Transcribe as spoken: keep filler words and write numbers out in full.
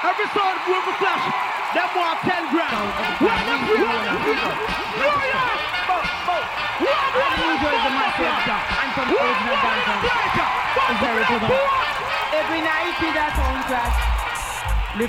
Every sound with a flash, them want ten grand. What the fuck? Warrior! Unusual is the massive job. And from original dancer. It's very good. Every night see that sound crash.